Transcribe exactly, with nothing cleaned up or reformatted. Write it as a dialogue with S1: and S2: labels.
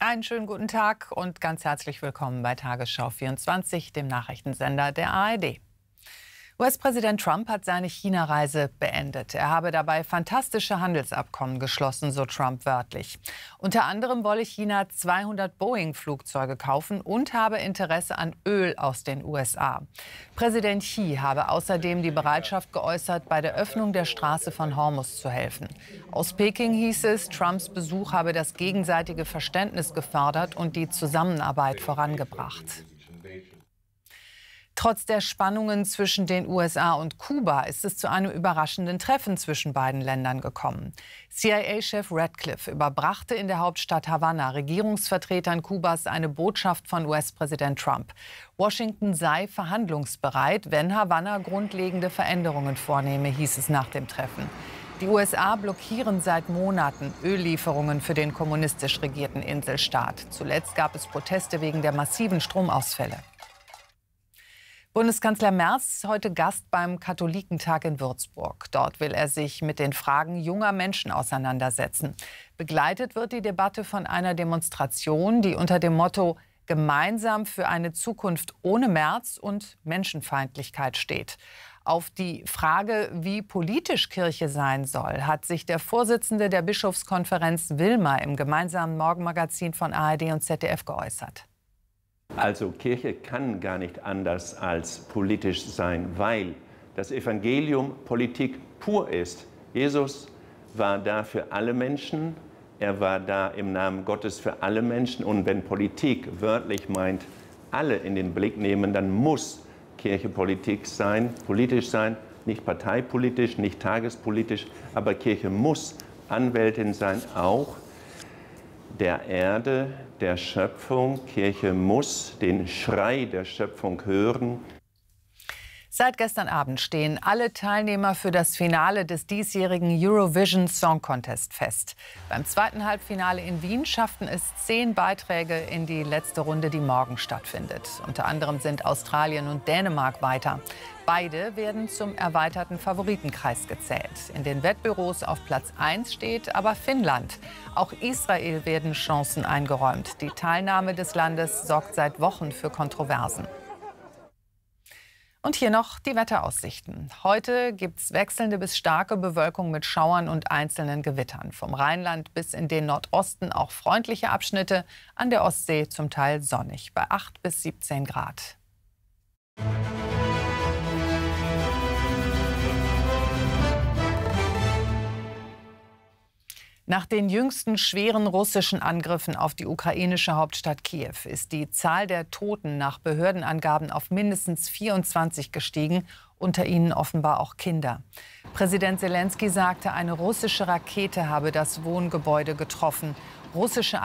S1: Einen schönen guten Tag und ganz herzlich willkommen bei Tagesschau vierundzwanzig, dem Nachrichtensender der A R D. U S-Präsident Trump hat seine China-Reise beendet. Er habe dabei fantastische Handelsabkommen geschlossen, so Trump wörtlich. Unter anderem wolle China zweihundert Boeing-Flugzeuge kaufen und habe Interesse an Öl aus den U S A. Präsident Xi habe außerdem die Bereitschaft geäußert, bei der Öffnung der Straße von Hormuz zu helfen. Aus Peking hieß es, Trumps Besuch habe das gegenseitige Verständnis gefördert und die Zusammenarbeit vorangebracht. Trotz der Spannungen zwischen den U S A und Kuba ist es zu einem überraschenden Treffen zwischen beiden Ländern gekommen. C I A-Chef Ratcliffe überbrachte in der Hauptstadt Havanna Regierungsvertretern Kubas eine Botschaft von U S-Präsident Trump. Washington sei verhandlungsbereit, wenn Havanna grundlegende Veränderungen vornehme, hieß es nach dem Treffen. Die U S A blockieren seit Monaten Öllieferungen für den kommunistisch regierten Inselstaat. Zuletzt gab es Proteste wegen der massiven Stromausfälle. Bundeskanzler Merz ist heute Gast beim Katholikentag in Würzburg. Dort will er sich mit den Fragen junger Menschen auseinandersetzen. Begleitet wird die Debatte von einer Demonstration, die unter dem Motto „Gemeinsam für eine Zukunft ohne Merz und Menschenfeindlichkeit“ steht. Auf die Frage, wie politisch Kirche sein soll, hat sich der Vorsitzende der Bischofskonferenz Wilmer im gemeinsamen Morgenmagazin von A R D und Z D F geäußert.
S2: Also Kirche kann gar nicht anders als politisch sein, weil das Evangelium Politik pur ist. Jesus war da für alle Menschen, er war da im Namen Gottes für alle Menschen. Und wenn Politik wörtlich meint, alle in den Blick nehmen, dann muss Kirche Politik sein, politisch sein, nicht parteipolitisch, nicht tagespolitisch, aber Kirche muss Anwältin sein, auch der Erde, der Schöpfung. Kirche muss den Schrei der Schöpfung hören.
S1: Seit gestern Abend stehen alle Teilnehmer für das Finale des diesjährigen Eurovision Song Contest fest. Beim zweiten Halbfinale in Wien schafften es zehn Beiträge in die letzte Runde, die morgen stattfindet. Unter anderem sind Australien und Dänemark weiter. Beide werden zum erweiterten Favoritenkreis gezählt. In den Wettbüros auf Platz eins steht aber Finnland. Auch Israel werden Chancen eingeräumt. Die Teilnahme des Landes sorgt seit Wochen für Kontroversen. Und hier noch die Wetteraussichten. Heute gibt es wechselnde bis starke Bewölkung mit Schauern und einzelnen Gewittern. Vom Rheinland bis in den Nordosten auch freundliche Abschnitte, an der Ostsee zum Teil sonnig, bei acht bis siebzehn Grad. Nach den jüngsten schweren russischen Angriffen auf die ukrainische Hauptstadt Kiew ist die Zahl der Toten nach Behördenangaben auf mindestens vierundzwanzig gestiegen, unter ihnen offenbar auch Kinder. Präsident Selenskyj sagte, eine russische Rakete habe das Wohngebäude getroffen. Russische